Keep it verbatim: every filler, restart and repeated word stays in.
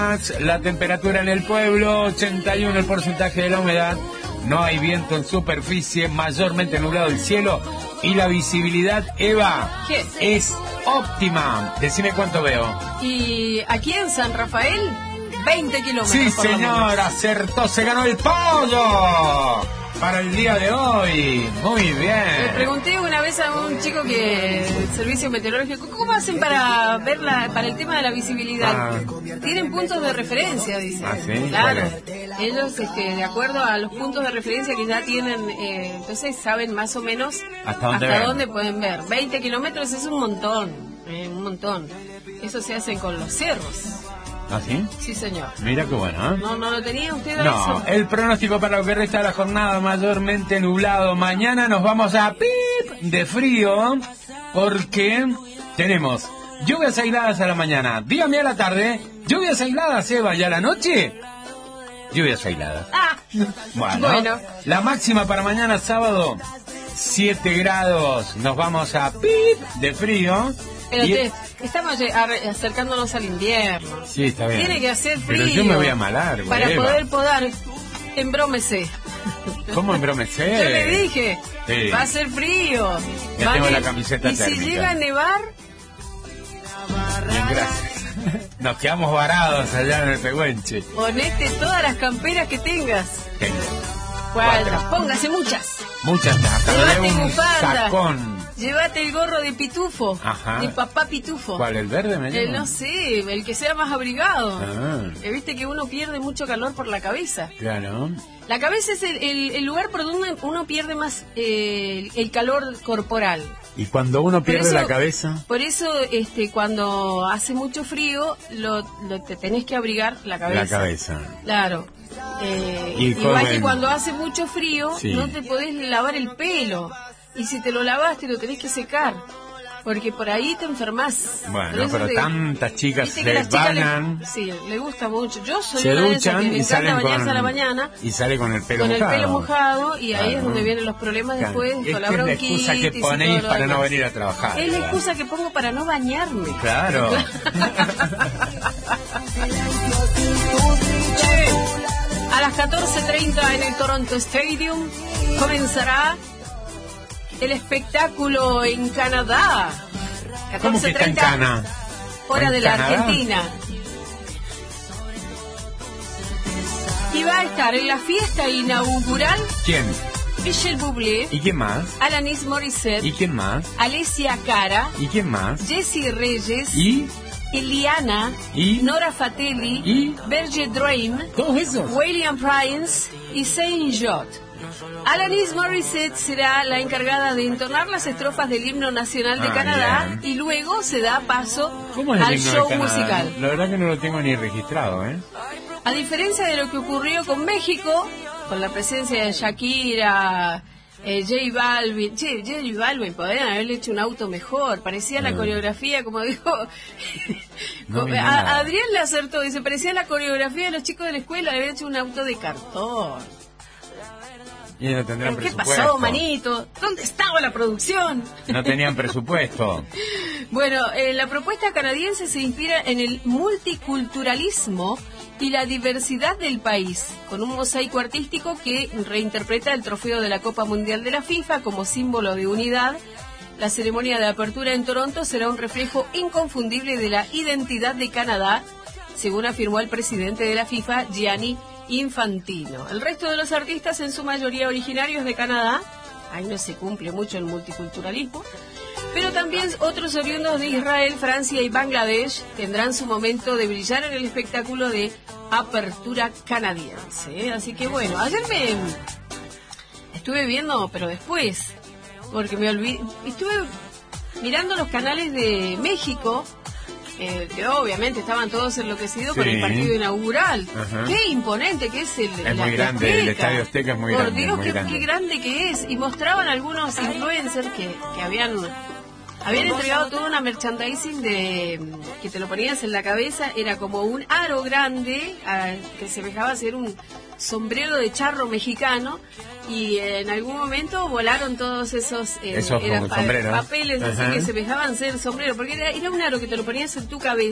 La temperatura en el pueblo, ochenta y uno el porcentaje de la humedad, no hay viento en superficie, mayormente nublado el cielo y la visibilidad, Eva, ¿qué? Es óptima. Decime cuánto veo. Y aquí en San Rafael, veinte kilómetros. Sí, por lo señor, menos. acertó, se ganó el pollo para el día de hoy. Muy Le bien. pregunté una vez a un chico que el servicio meteorológico, ¿cómo hacen para ver la, para el tema de la visibilidad? Ah. Tienen puntos de referencia, dice. Ah, ¿sí? Claro. ¿Cuál Ellos, este, de acuerdo a los puntos de referencia que ya tienen, eh, entonces saben más o menos ¿Hasta dónde hasta ven? dónde pueden ver. veinte kilómetros es un montón, eh, un montón. Eso se hace con los cerros. ¿Ah, sí? Sí, señor. Mira qué bueno, ¿eh? ¿No, no lo tenía usted a No, eso? el pronóstico para lo que resta de la jornada mayormente nublado. Mañana nos vamos a pip de frío porque tenemos lluvias aisladas a la mañana, dígame a la tarde, lluvias aisladas, Eva, y a la noche, lluvias aisladas. Ah, Bueno, bueno. La máxima para mañana sábado, siete grados. Nos vamos a pip de frío. Pero Y- te- estamos lle- ar- acercándonos al invierno. Sí, está bien. Tiene que hacer frío. Pero yo me voy a malar, para Eva. poder podar. Embrómese. ¿Cómo embromecer? Yo le dije, Sí. va a ser frío. Ya Va a tengo ne- la camiseta Y térmica. si llega a nevar, Bien, gracias. Nos quedamos varados allá en el Pehuenche. ponete todas las camperas que tengas. Tengo ¿Cuál? Cuatro. Póngase muchas. muchas, hasta me Llévate debo un bufanda. sacón. Llévate el gorro de pitufo. Ajá. De papá pitufo. ¿Cuál, el verde me Eh, llama? no sé, el que sea más abrigado. Ah, Eh, Viste que uno pierde mucho calor por la cabeza. claro. La cabeza es el, el- el lugar por donde uno pierde más eh, el calor corporal. Y cuando uno Por pierde eso- la cabeza, Por eso, este, cuando hace mucho frío, lo, lo- te tenés que abrigar la cabeza. la cabeza. Claro. Eh, Y igual joven. que cuando hace mucho frío, Sí. no te podés lavar el pelo. Y si te lo lavaste, lo tenés que secar. Porque por ahí te enfermas. Bueno, Por eso pero te- tantas chicas Viste que se las chicas le- bañan, sí, le gusta mucho. Yo soy se una de esas duchan que me y encanta salen bañarse con, a la mañana. y sale con el pelo Con el mojado. pelo mojado, y ahí es Claro. donde vienen los problemas Claro. después, Esta con la es la bronquitis. excusa que y ponéis todo lo para no demás. venir a trabajar. Es la ¿verdad? excusa que pongo para no bañarme. Claro. Che, a las catorce treinta en el Toronto Stadium comenzará el espectáculo en Canadá. ¿Cómo que está en Cana? hora ¿En de la Canadá? Argentina. Y va a estar en la fiesta inaugural ¿Quién? Michel Bublé, ¿Y quién más? Alanis Morissette, ¿Y quién más? Alessia Cara, ¿Y quién más? Jessie Reyes, ¿Y? Eliana, ¿Y? Nora Fatelli, ¿Y? Berger Drain, ¿Todos esos? William Prince y Saint Jot. Alanis Morissette será la encargada de entonar las estrofas del himno nacional de Ah, Canadá bien. y luego se da paso ¿Cómo es el al himno de show Canadá? musical. La verdad que no lo tengo ni registrado, ¿eh? A diferencia de lo que ocurrió con México, con la presencia de Shakira, eh, J Balvin, che, J Balvin, podrían haberle hecho un auto mejor, parecía la Mm. coreografía, como dijo, No vi a- nada. Adrián le acertó, dice, parecía la coreografía de los chicos de la escuela, le habían hecho un auto de cartón. Y no tendrán ¿Qué presupuesto. pasó, manito? ¿Dónde estaba la producción? No tenían presupuesto. Bueno, eh, la propuesta canadiense se inspira en el multiculturalismo y la diversidad del país, con un mosaico artístico que reinterpreta el trofeo de la Copa Mundial de la FIFA como símbolo de unidad. La ceremonia de apertura en Toronto será un reflejo inconfundible de la identidad de Canadá, según afirmó el presidente de la FIFA, Gianni Infantino. El resto de los artistas, en su mayoría originarios de Canadá, ahí no se cumple mucho el multiculturalismo, pero también otros oriundos de Israel, Francia y Bangladesh tendrán su momento de brillar en el espectáculo de apertura canadiense. ¿eh? Así que bueno, ayer me estuve viendo, pero después, porque me olvidé, estuve mirando los canales de México, eh, que obviamente estaban todos enloquecidos por Sí. el partido inaugural. Ajá. Qué imponente que es el Es la- muy la grande, el Azteca. Estadio Azteca es muy Por grande, Dios, muy qué, grande. qué grande que es. Y mostraban algunos influencers que, que habían habían entregado todo una merchandising de que te lo ponías en la cabeza, era como un aro grande a- que semejaba ser un sombrero de charro mexicano, y en algún momento volaron todos esos, eh, Esos eran pa- sombreros. papeles así Ajá. que semejaban ser sombrero, porque era, era un aro que te lo ponías en tu cabeza.